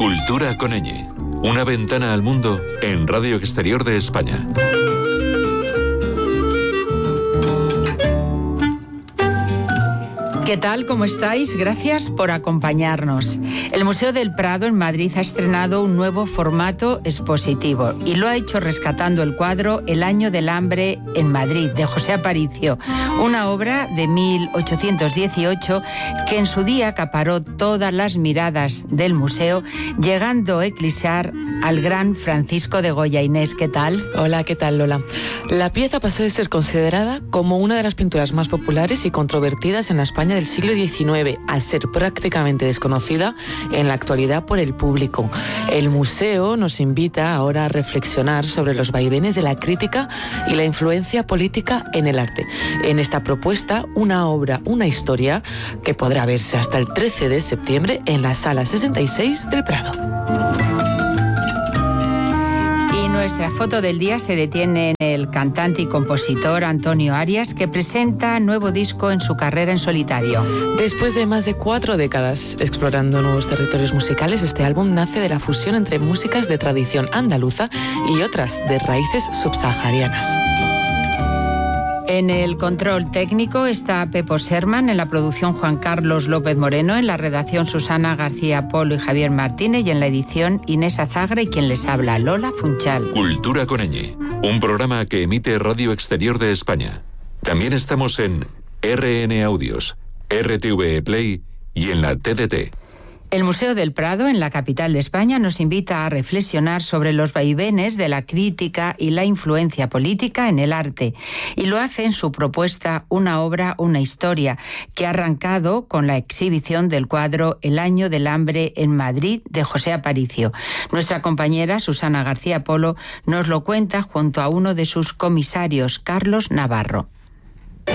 Cultura con ñ. Una ventana al mundo en Radio Exterior de España. ¿Qué tal? ¿Cómo estáis? Gracias por acompañarnos. El Museo del Prado en Madrid ha estrenado un nuevo formato expositivo y lo ha hecho rescatando el cuadro El año del hambre en Madrid, de José Aparicio, una obra de 1818 que en su día acaparó todas las miradas del museo, llegando a eclipsar al gran Francisco de Goya. Inés, ¿qué tal? Hola, ¿qué tal, Lola? La pieza pasó de ser considerada como una de las pinturas más populares y controvertidas en la España del siglo XIX a ser prácticamente desconocida en la actualidad por el público. El museo nos invita ahora a reflexionar sobre los vaivenes de la crítica y la influencia política en el arte. En esta propuesta, una obra, una historia que podrá verse hasta el 13 de septiembre en la Sala 66 del Prado. Nuestra foto del día se detiene en el cantante y compositor Antonio Arias, que presenta nuevo disco en su carrera en solitario. Después de más de 4 décadas explorando nuevos territorios musicales, este álbum nace de la fusión entre músicas de tradición andaluza y otras de raíces subsaharianas. En el control técnico está Pepo Serman, en la producción Juan Carlos López Moreno, en la redacción Susana García Polo y Javier Martínez, y en la edición Inés Azagra y quien les habla, Lola Funchal. Cultura con ñ, un programa que emite Radio Exterior de España. También estamos en RN Audios, RTV Play y en la TDT. El Museo del Prado, en la capital de España, nos invita a reflexionar sobre los vaivenes de la crítica y la influencia política en el arte. Y lo hace en su propuesta Una obra, una historia, que ha arrancado con la exhibición del cuadro El año del hambre en Madrid, de José Aparicio. Nuestra compañera Susana García Polo nos lo cuenta junto a uno de sus comisarios, Carlos Navarro.